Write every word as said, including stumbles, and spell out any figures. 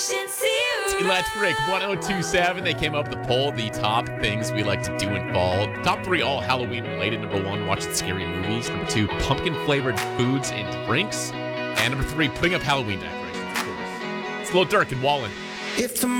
It's Electric one oh two seven. They came up with the poll, the top things we like to do in fall. Top three, all Halloween related. Number one, watching scary movies. Number two, pumpkin flavored foods and drinks. And number three, putting up Halloween decorations, of course. It's Lil Durk and Wallen. If tomorrow